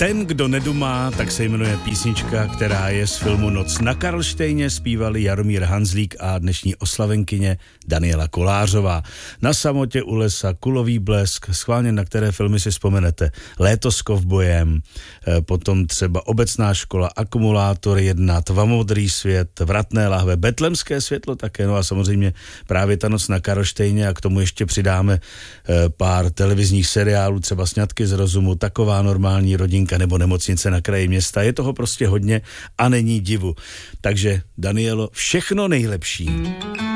Ten, kdo nedumá, tak se jmenuje písnička, která je z filmu Noc na Karlštejně, zpívali Jaromír Hanzlík a dnešní oslavenkyně Daniela Kolářová. Na samotě u lesa, Kulový blesk, schválně na které filmy si vzpomenete. Léto s kovbojem, potom třeba Obecná škola, Akumulátor 1, Tvamodrý svět, Vratné lahve, Betlemské světlo také, no a samozřejmě právě ta Noc na Karlštejně a k tomu ještě přidáme pár televizních seriálů, třeba Sňatky z rozumu, Taková normální rodinka nebo Nemocnice na kraji města. Je toho prostě hodně a není divu. Takže Danielo, všechno nejlepší.